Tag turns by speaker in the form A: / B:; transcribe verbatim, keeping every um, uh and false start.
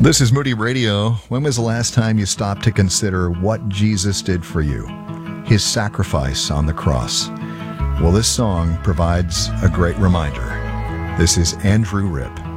A: This is Moody Radio. When was the last time you stopped to consider what Jesus did for you? His sacrifice on the cross. Well, this song provides a great reminder. This is Andrew Ripp.